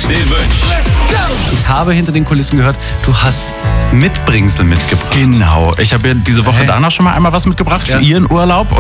den Mönch. Ich habe hinter den Kulissen gehört, du hast Mitbringsel mitgebracht. Genau. Ich habe ja diese Woche danach schon mal einmal was mitgebracht für Ihren Urlaub.